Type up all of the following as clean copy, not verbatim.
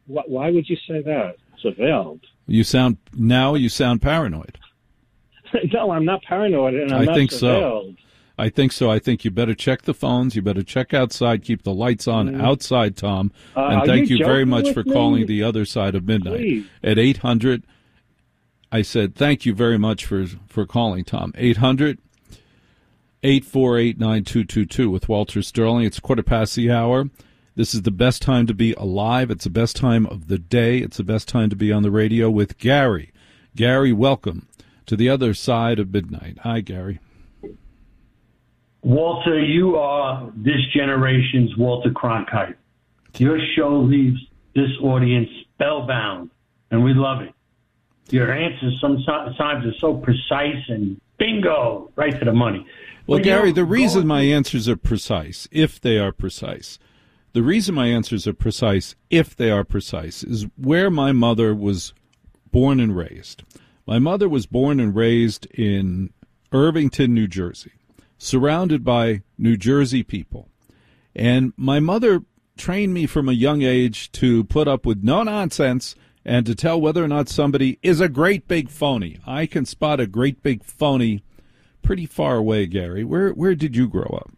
Why would you say that? Surveilled. You sound paranoid. No, I'm not paranoid, and I'm not surveilled. I think so. I think you better check the phones. You better check outside. Keep the lights on outside, Tom. And thank you very much for calling the other side of midnight. Please. At 800. I said thank you very much for calling, Tom. 800-848-9222 with Walter Sterling. It's 1:15. This is the best time to be alive. It's the best time of the day. It's the best time to be on the radio with Gary. Gary, welcome to the other side of midnight. Hi, Gary. Walter, you are this generation's Walter Cronkite. Your show leaves this audience spellbound, and we love it. Your answers sometimes are so precise and bingo, right to the money. Well, Gary, the reason my answers are precise, if they are precise, the reason my answers are precise, if they are precise, is where my mother was born and raised. My mother was born and raised in Irvington, New Jersey, surrounded by New Jersey people. And my mother trained me from a young age to put up with no nonsense and to tell whether or not somebody is a great big phony. I can spot a great big phony pretty far away, Gary. Where did you grow up?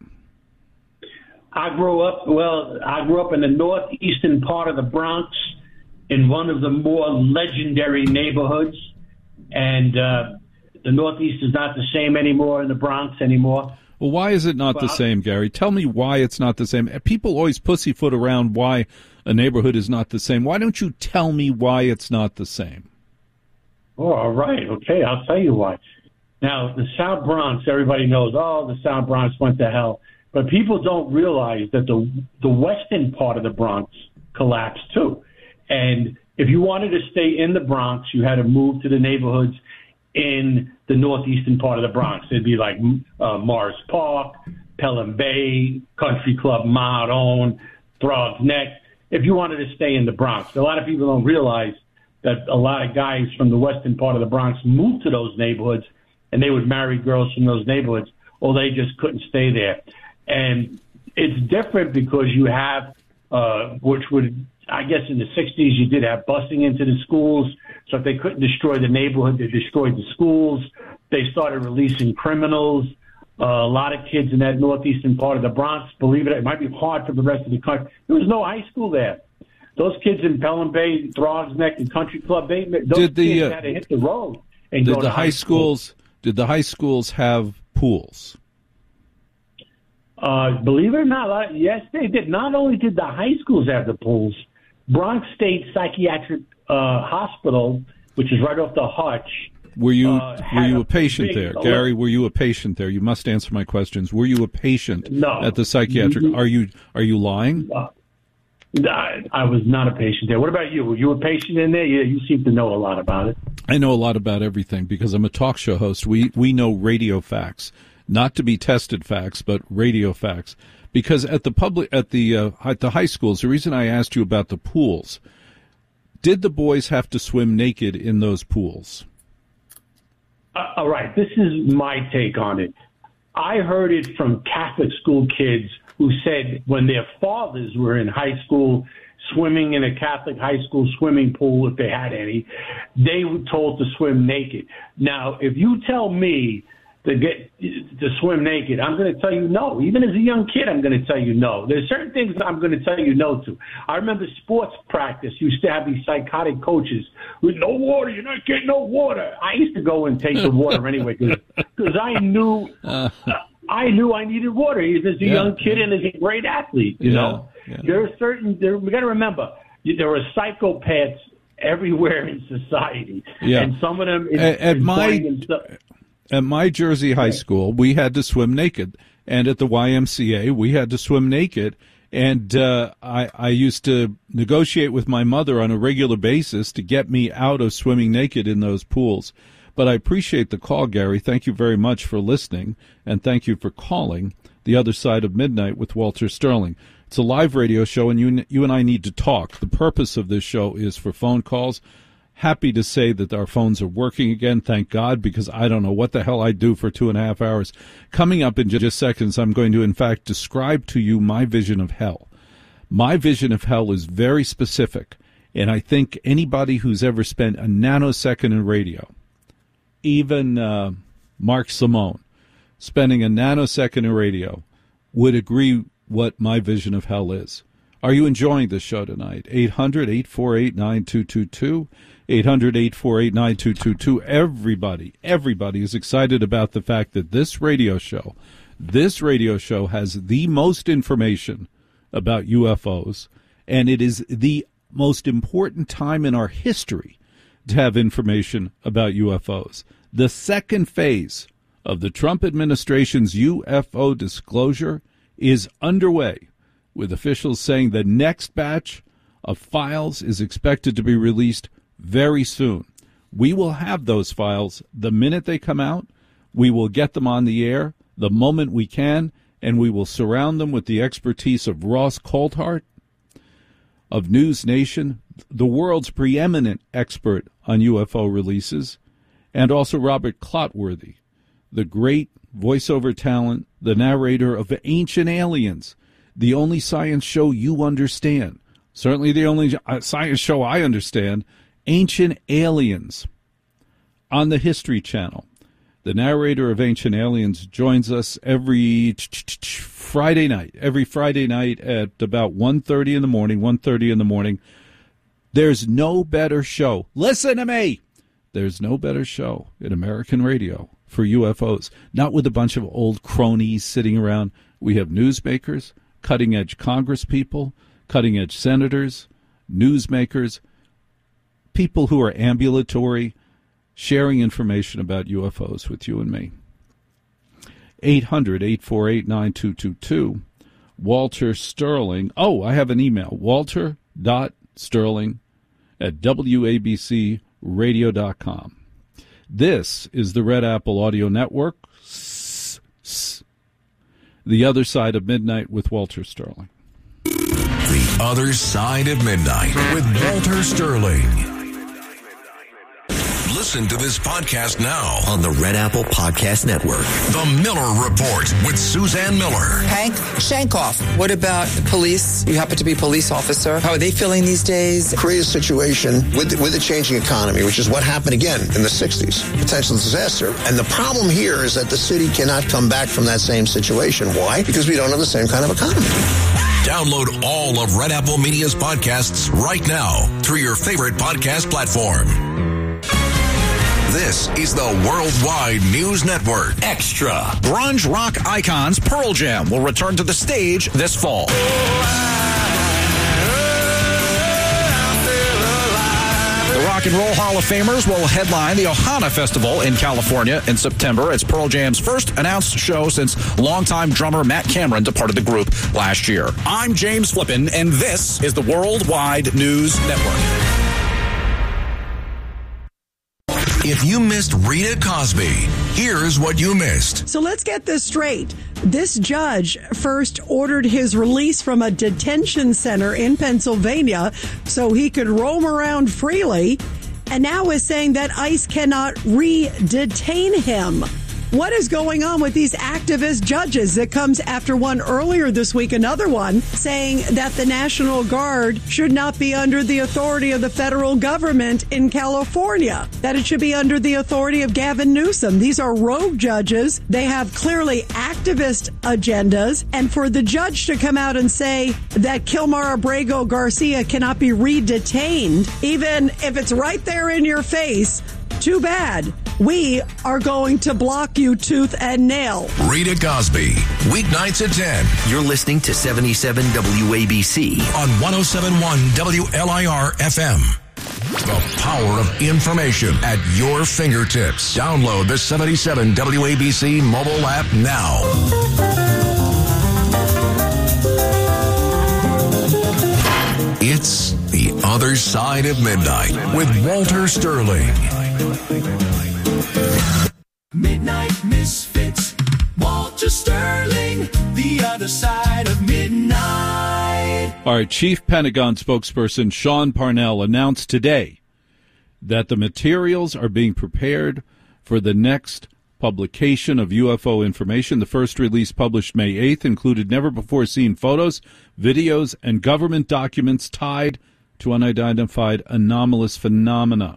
I grew up in the northeastern part of the Bronx in one of the more legendary neighborhoods. And the Northeast is not the same anymore in the Bronx anymore. Well, why is it not the same, Gary? Tell me why it's not the same. People always pussyfoot around why a neighborhood is not the same. Why don't you tell me why it's not the same? Oh, all right. Okay, I'll tell you why. Now, the South Bronx, everybody knows, the South Bronx went to hell. But people don't realize that the western part of the Bronx collapsed, too. And if you wanted to stay in the Bronx, you had to move to the neighborhoods in the northeastern part of the Bronx. It'd be like Morris Park, Pelham Bay, Country Club Mahone, Throgs Neck. If you wanted to stay in the Bronx, a lot of people don't realize that a lot of guys from the western part of the Bronx moved to those neighborhoods, and they would marry girls from those neighborhoods, or they just couldn't stay there. And it's different because you have, which would, I guess in the 60s, you did have busing into the schools. So if they couldn't destroy the neighborhood, they destroyed the schools. They started releasing criminals. A lot of kids in that northeastern part of the Bronx, believe it might be hard for the rest of the country. There was no high school there. Those kids in Pelham Bay, Throgs Neck, and Country Club, kids had to hit the road and go to high school. Did the high schools have pools? Believe it or not, yes, they did. Not only did the high schools have the pools, Bronx State Psychiatric Hospital, which is right off the Hutch. Were you a patient there, Gary? Were you a patient there? You must answer my questions. Were you a patient at the psychiatric? Are you lying? I was not a patient there. What about you? Were you a patient in there? Yeah, you seem to know a lot about it. I know a lot about everything because I'm a talk show host. We know radio facts. Not to be tested facts, but radio facts. Because at the high schools, the reason I asked you about the pools, did the boys have to swim naked in those pools? All right, this is my take on it. I heard it from Catholic school kids who said when their fathers were in high school swimming in a Catholic high school swimming pool, if they had any, they were told to swim naked. Now, if you tell me to swim naked, I'm going to tell you no. Even as a young kid, I'm going to tell you no. There's certain things I'm going to tell you no to. I remember sports practice used to have these psychotic coaches with no water. You're not getting no water. I used to go and take the water anyway because I knew I needed water. Even as a young kid and as a great athlete, you know. Yeah. We got to remember there are psychopaths everywhere in society, and some of them At my Jersey high school, we had to swim naked, and at the YMCA, we had to swim naked. And I used to negotiate with my mother on a regular basis to get me out of swimming naked in those pools. But I appreciate the call, Gary. Thank you very much for listening, and thank you for calling The Other Side of Midnight with Walter Sterling. It's a live radio show, and you and I need to talk. The purpose of this show is for phone calls. Happy to say that our phones are working again, thank God, because I don't know what the hell I'd do for 2.5 hours. Coming up in just seconds, I'm going to, in fact, describe to you my vision of hell. My vision of hell is very specific, And I think anybody who's ever spent a nanosecond in radio, even Mark Simone, spending a nanosecond in radio, would agree what my vision of hell is. Are you enjoying the show tonight? 800-848-9222, 800-848-9222. Everybody is excited about the fact that this radio show has the most information about UFOs, and it is the most important time in our history to have information about UFOs. The second phase of the Trump administration's UFO disclosure is underway, with officials saying the next batch of files is expected to be released very soon. We will have those files the minute they come out. We will get them on the air the moment we can, and we will surround them with the expertise of Ross Coulthart of News Nation, the world's preeminent expert on UFO releases, and also Robert Clotworthy, the great voiceover talent, the narrator of Ancient Aliens, the only science show you understand. Certainly the only science show I understand, Ancient Aliens, on the History Channel. The narrator of Ancient Aliens joins us every Friday night at about 1:30 in the morning. There's no better show. Listen to me. There's no better show in American radio for UFOs. Not with a bunch of old cronies sitting around. We have newsmakers, cutting-edge Congress people, cutting-edge senators, newsmakers, people who are ambulatory, sharing information about UFOs with you and me. 800-848-9222. Walter Sterling. Oh, I have an email. walter.sterling@wabcradio.com. This is the Red Apple Audio Network. The Other Side of Midnight with Walter Sterling. The Other Side of Midnight with Walter Sterling. Listen to this podcast now on the Red Apple Podcast Network. The Miller Report with Suzanne Miller. Hank Shankoff. What about the police? You happen to be a police officer. How are they feeling these days? Create a situation with the changing economy, which is what happened again in the 60s. Potential disaster. And the problem here is that the city cannot come back from that same situation. Why? Because we don't have the same kind of economy. Download all of Red Apple Media's podcasts right now through your favorite podcast platform. This is the Worldwide News Network. Extra. Grunge rock icons Pearl Jam will return to the stage this fall. The Rock and Roll Hall of Famers will headline the Ohana Festival in California in September. It's Pearl Jam's first announced show since longtime drummer Matt Cameron departed the group last year. I'm James Flippin, and this is the Worldwide News Network. If you missed Rita Cosby, here's what you missed. So let's get this straight. This judge first ordered his release from a detention center in Pennsylvania so he could roam around freely, and now is saying that ICE cannot re-detain him. What is going on with these activist judges? It comes after one earlier this week, another one, saying that the National Guard should not be under the authority of the federal government in California, that it should be under the authority of Gavin Newsom. These are rogue judges. They have clearly activist agendas. And for the judge to come out and say that Kilmar Abrego Garcia cannot be re-detained, even if it's right there in your face, too bad. We are going to block you tooth and nail. Rita Cosby, weeknights at 10. You're listening to 77 WABC on 107.1 WLIR FM. The power of information at your fingertips. Download the 77 WABC mobile app now. It's The Other Side of Midnight with Walter Sterling. Midnight Misfits, Walter Sterling, The Other Side of Midnight. All right, Chief Pentagon spokesperson Sean Parnell announced today that the materials are being prepared for the next publication of UFO information. The first release, published May 8th, included never-before-seen photos, videos, and government documents tied to unidentified anomalous phenomena.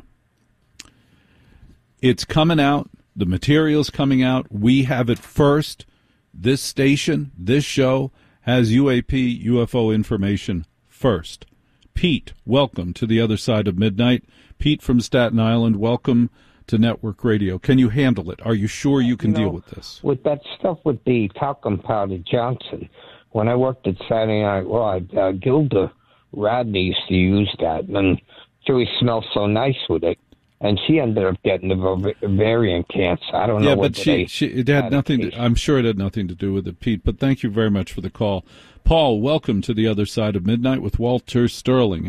It's coming out. The material's coming out. We have it first. This station, this show, has UAP, UFO information first. Pete, welcome to the other side of midnight. Pete from Staten Island, welcome to Network Radio. Can you handle it? Are you sure you can deal with this? With that stuff with the talcum powder Johnson, when I worked at Saturday Night Live, Gilda Radner used to use that, and she always smelled so nice with it. And she ended up getting the ovarian cancer. I don't know. Yeah, but it had nothing. I'm sure it had nothing to do with it, Pete. But thank you very much for the call, Paul. Welcome to the other side of midnight with Walter Sterling.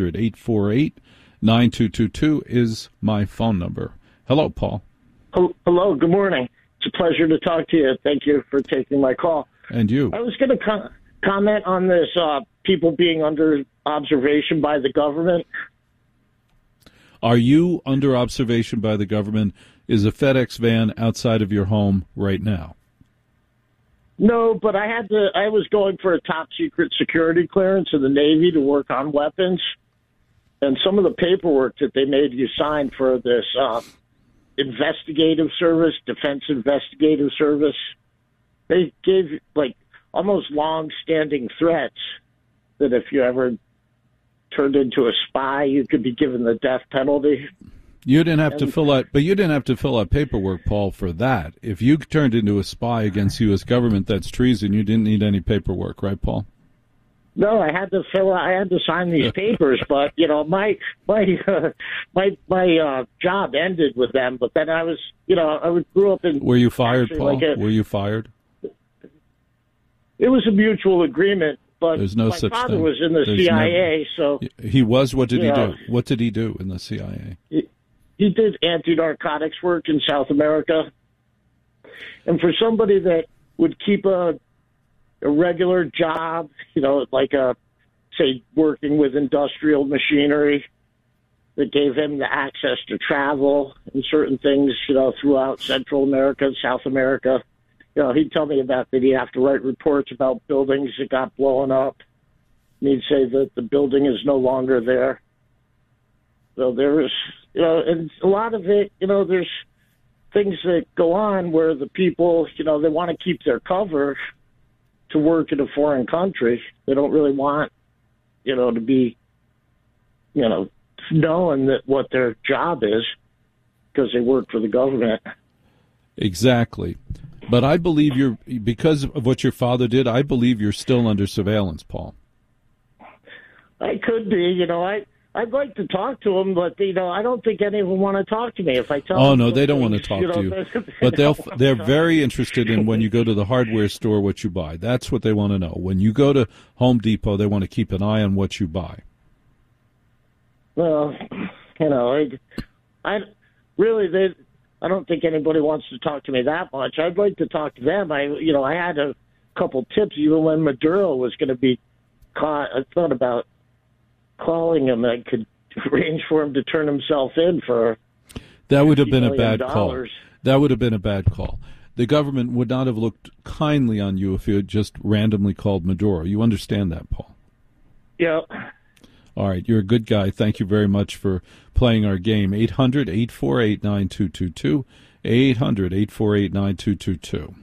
800-848-9222 is my phone number. Hello, Paul. Hello. Good morning. It's a pleasure to talk to you. Thank you for taking my call. And you. I was going to comment on this. People being under observation by the government. Are you under observation by the government? Is a FedEx van outside of your home right now? No, but I was going for a top secret security clearance in the Navy to work on weapons. And some of the paperwork that they made you sign for this investigative service, defense investigative service, they gave like almost long-standing threats that if you ever turned into a spy, you could be given the death penalty. You didn't have to fill out, but you didn't have to fill out paperwork, Paul, for that. If you turned into a spy against the U.S. government, that's treason. You didn't need any paperwork, right, Paul? No, I had to sign these papers, but my job ended with them. But then I grew up in. Were you fired, Paul? Were you fired? It was a mutual agreement. But there's no my such father thing. was in the CIA, so... He was? What did he do? What did he do in the CIA? He did anti-narcotics work in South America. And for somebody that would keep a regular job, like say, working with industrial machinery, that gave him the access to travel and certain things, throughout Central America and South America. He'd tell me about that he'd have to write reports about buildings that got blown up. And he'd say that the building is no longer there. So there was, and a lot of it, there's things that go on where the people, they want to keep their cover to work in a foreign country. They don't really want, to be, knowing that what their job is because they work for the government. Exactly. But I believe because of what your father did, I believe you're still under surveillance, Paul. I could be, I'd like to talk to him, but, I don't think any of them want to talk to me. If I tell them... Oh, no, they don't want to talk to you. But they're very interested in when you go to the hardware store, what you buy. That's what they want to know. When you go to Home Depot, they want to keep an eye on what you buy. Well, I don't think anybody wants to talk to me that much. I'd like to talk to them. I had a couple tips. Even when Maduro was going to be caught, I thought about calling him. I could arrange for him to turn himself in for. That would have been a bad call. That would have been a bad call. The government would not have looked kindly on you if you had just randomly called Maduro. You understand that, Paul? Yeah. All right, you're a good guy. Thank you very much for playing our game. 800-848-9222, 800-848-9222.